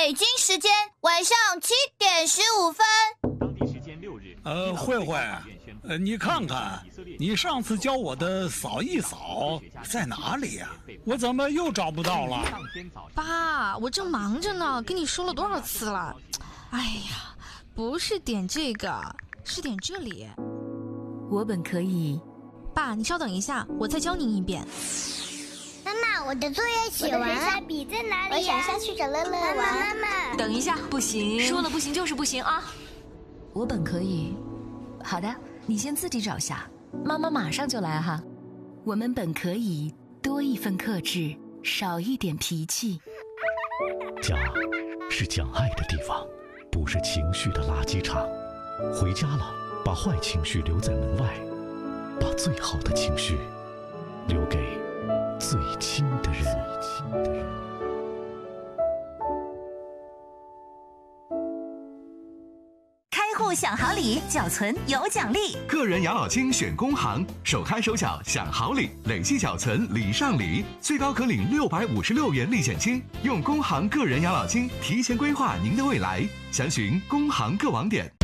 北京时间晚上7:15。 当地时间6日。 慧慧，你看看，你上次教我的扫一扫在哪里呀？我怎么又找不到了？ 爸，我正忙着呢，跟你说了多少次了？哎呀，不是点这个，是点这里。 我本可以。 爸，你稍等一下，我再教您一遍。 妈妈，我的作业写完了，笔在哪里？我想下去找乐乐玩。妈妈， 等一下，不行， 说了不行就是不行啊！ 我本可以。好的，你先自己找下，妈妈马上就来哈。我们本可以多一份克制，少一点脾气。 家是讲爱的地方，不是情绪的垃圾场。回家了，把坏情绪留在门外，把最好的情绪留给最亲的人。 开户享好礼，缴存有奖励。 个人养老金选工行，首开首缴享好礼，累计缴存礼上礼，最高可领656元立减金。用工行个人养老金提前规划您的未来，详询工行各网点。